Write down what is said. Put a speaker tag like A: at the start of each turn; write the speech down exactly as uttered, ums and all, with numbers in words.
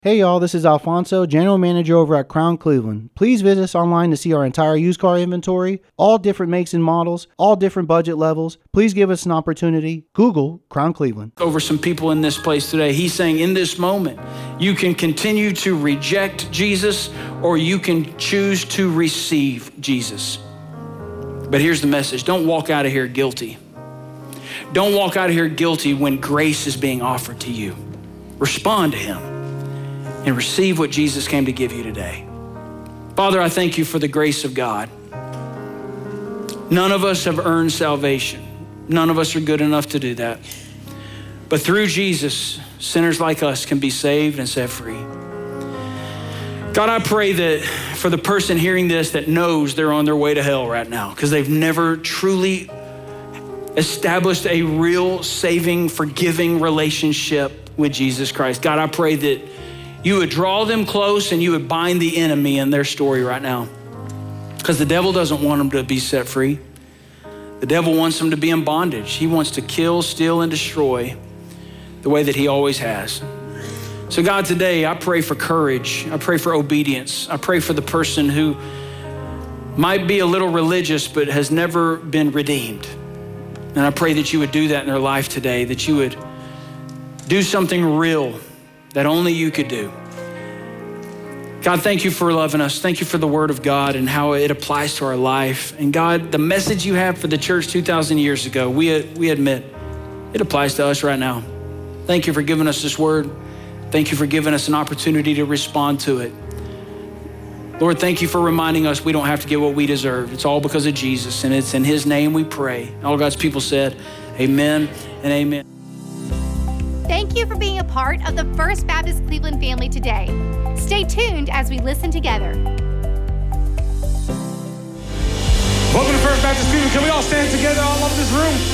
A: Hey y'all, this is Alfonso, General Manager over at Crown Cleveland. Please visit us online to see our entire used car inventory, all different makes and models, all different budget levels. Please give us an opportunity. Google Crown Cleveland.
B: Over some people in this place today, he's saying in this moment, you can continue to reject Jesus or you can choose to receive Jesus. But here's the message. Don't walk out of here guilty. Don't walk out of here guilty when grace is being offered to you. Respond to him and receive what Jesus came to give you today. Father, I thank you for the grace of God. None of us have earned salvation. None of us are good enough to do that. But through Jesus, sinners like us can be saved and set free. God, I pray that for the person hearing this that knows they're on their way to hell right now because they've never truly established a real saving, forgiving relationship with Jesus Christ. God, I pray that you would draw them close and you would bind the enemy in their story right now. Because the devil doesn't want them to be set free. The devil wants them to be in bondage. He wants to kill, steal, and destroy the way that he always has. So God, today I pray for courage. I pray for obedience. I pray for the person who might be a little religious but has never been redeemed. And I pray that you would do that in their life today, that you would do something real that only you could do. God, thank you for loving us. Thank you for the word of God and how it applies to our life. And God, the message you have for the church two thousand years ago, we, we admit it applies to us right now. Thank you for giving us this word. Thank you for giving us an opportunity to respond to it. Lord, thank you for reminding us we don't have to get what we deserve. It's all because of Jesus, and it's in his name we pray. All God's people said, amen and amen.
C: Thank you for being a part of the First Baptist Cleveland family today. Stay tuned as we listen together.
D: Welcome to First Baptist Cleveland. Can we all stand together all over this room?